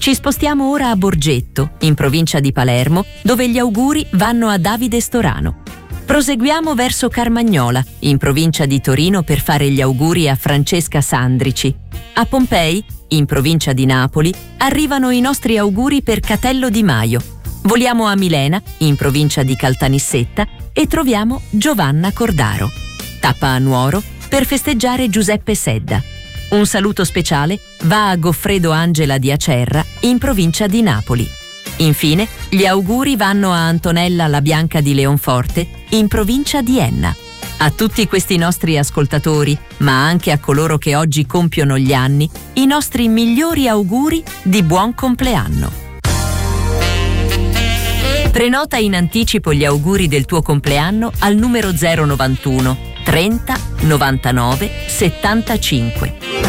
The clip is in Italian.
Ci spostiamo ora a Borgetto, in provincia di Palermo, dove gli auguri vanno a Davide Storano. Proseguiamo verso Carmagnola, in provincia di Torino, per fare gli auguri a Francesca Sandrici. A Pompei, in provincia di Napoli, arrivano i nostri auguri per Catello Di Maio. Voliamo a Milena, in provincia di Caltanissetta, e troviamo Giovanna Cordaro. Tappa a Nuoro per festeggiare Giuseppe Sedda. Un saluto speciale va a Goffredo Angela di Acerra, in provincia di Napoli. Infine, gli auguri vanno a Antonella La Bianca di Leonforte, in provincia di Enna. A tutti questi nostri ascoltatori, ma anche a coloro che oggi compiono gli anni, i nostri migliori auguri di buon compleanno. Prenota in anticipo gli auguri del tuo compleanno al numero 091 30 99 75.